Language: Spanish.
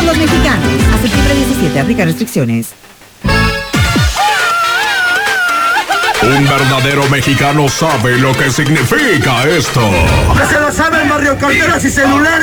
son los mexicanos. A septiembre 17, aplica restricciones. Un verdadero mexicano sabe lo que significa esto. ¡Que se lo saben, Mario Carteras y celulares!